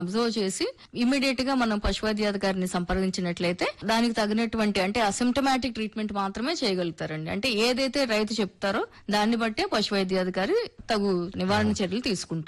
Observe చేసి immediate గా మనం పశువైద్యాధికారిని సంప్రదించినట్లయితే దానికి తగినటువంటి అంటే అసిమ్టమాటిక్ ట్రీట్మెంట్ మాత్రమే చేయగలుగుతారండి. అంటే ఏదైతే రైతు చెప్తారో దాన్ని బట్టే పశువైద్యాధికారి తగు నివారణ చర్యలు తీసుకుంటారు.